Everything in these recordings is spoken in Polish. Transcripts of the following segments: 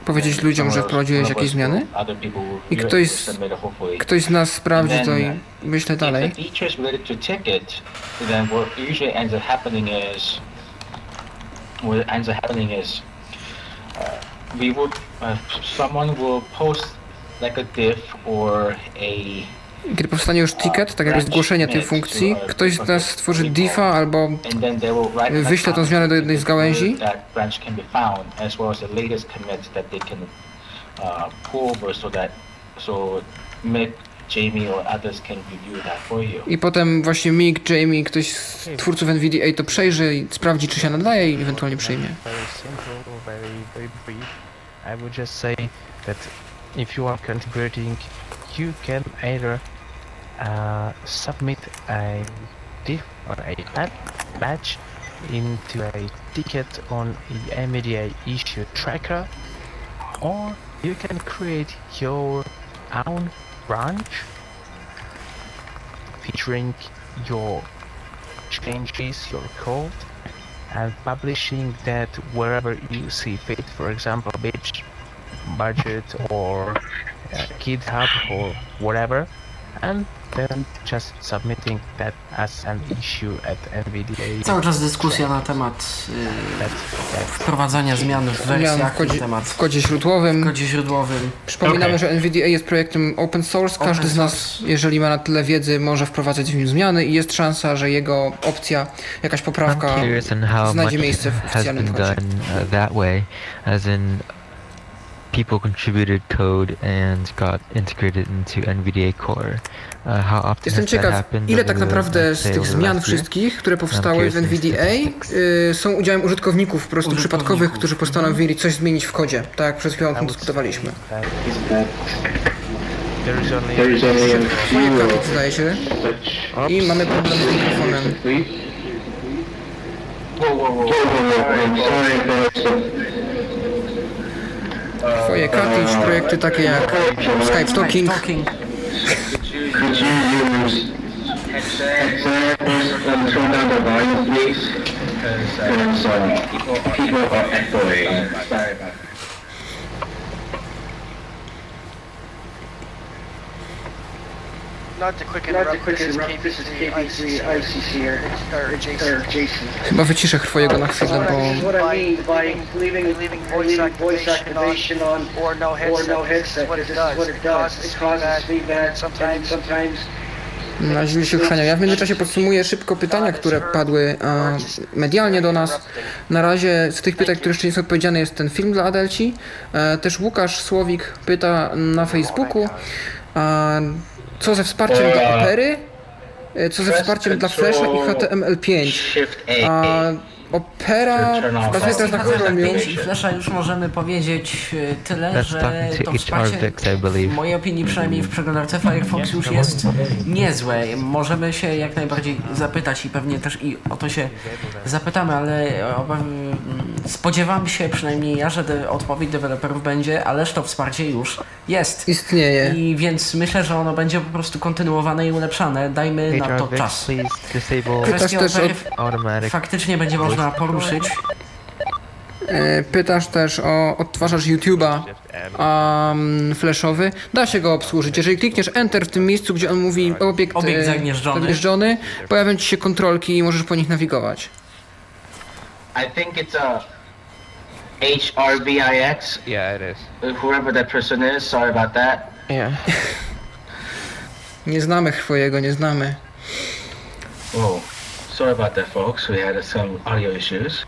powiedzieć ludziom, że wprowadziłeś jakieś zmiany i ktoś z nas sprawdzi to i wyśle dalej. Kiedy powstanie już ticket, tak jakby zgłoszenie tej funkcji, ktoś z nas stworzy diffa albo wyśle tą zmianę do jednej z gałęzi i potem właśnie Mick, Jamie, ktoś z twórców NVDA to przejrzy i sprawdzi, czy się nadaje i ewentualnie przyjmie. I would just say that if you are contributing, you can either submit a diff or a badge into a ticket on the NVDA issue tracker, or you can create your own branch featuring your changes, your code, and publishing that wherever you see fit, for example, Bitch, Budget, or GitHub, or whatever, and then just submitting that as an issue at NVDA. Cały czas dyskusja na temat wprowadzania zmian w wersjach, w kodzie źródłowym. Przypominamy, że NVDA jest projektem open source. Każdy z nas, jeżeli ma na tyle wiedzy, może wprowadzać w nim zmiany i jest szansa, że jego opcja, jakaś poprawka znajdzie miejsce w oficjalnym kodzie. People contributed code and got integrated into NVDA core. How often Jestem ciekaw, ile tak naprawdę z tych zmian wszystkich, które powstały w NVDA, są udziałem użytkowników po prostu przypadkowych, którzy postanowili coś zmienić w kodzie, tak jak przed chwilą o tym dyskutowaliśmy. Twoje karty, zdaje się. I mamy problem z mikrofonem. Twoje cartridge, projekty takie jak Skype Talking. Not to quick interrupt, this is KBC here, or Jason. Chyba wyciszę Chwojego na chwilę, bo... What I mean by leaving voice activation on or no headset, this is what it does. It causes feedback, sometimes. Na źle się chrzania. Ja w międzyczasie podsumuję szybko pytania, które padły medialnie do nas. Na razie z tych pytań, które jeszcze nie są odpowiedziane, jest ten film dla Adelci. Też Łukasz Słowik pyta na Facebooku, co ze wsparciem dla Opery? Co ze wsparciem dla Flasha i HTML5? Opera bazuje teraz na Chromium. I Flasha już możemy powiedzieć tyle, że to wsparcie w mojej opinii, przynajmniej w przeglądarce Firefox już jest niezłe. Możemy się jak najbardziej zapytać i pewnie też i o to się zapytamy, ale spodziewam się, przynajmniej ja, że odpowiedź deweloperów będzie, ależ to wsparcie już jest. Istnieje. I więc myślę, że ono będzie po prostu kontynuowane i ulepszane. Dajmy na to czas. Kwestię Opery faktycznie będzie można poruszyć. Pytasz też o odtwarzacz YouTube'a flashowy. Da się go obsłużyć. Jeżeli klikniesz Enter w tym miejscu, gdzie on mówi obiekt zagnieżdżony, pojawią ci się kontrolki i możesz po nich nawigować. I think it's a HRVIX. Yeah, it is. Whoever that person is, sorry about that. Yeah. Nie znamy Chwojego, nie znamy. Oh, sorry about that, folks. We had some audio issues.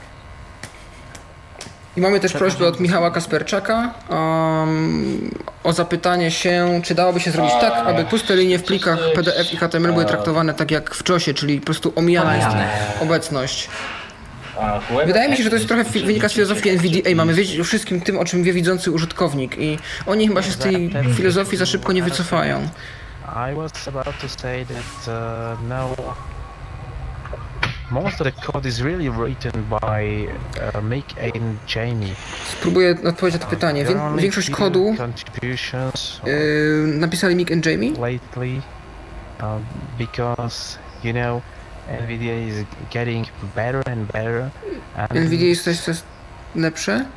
I mamy też prośbę od Michała Kasperczaka o zapytanie się, czy dałoby się zrobić tak, aby puste linie w plikach PDF i HTML były traktowane tak jak w JOSie, czyli po prostu omijana jest obecność. Wydaje mi się, że to jest trochę wynika z filozofii NVDA. Mamy wiedzieć o wszystkim tym, o czym wie widzący użytkownik i oni chyba się z tej filozofii za szybko nie wycofają. I was about to say that now most of the code is really written by Mick and Jamie. Spróbuję odpowiedzieć na to pytanie. Większość kodu napisali Mick and Jamie? Lately, because you know NVIDIA is getting better and better. NVIDIA jest lepsze?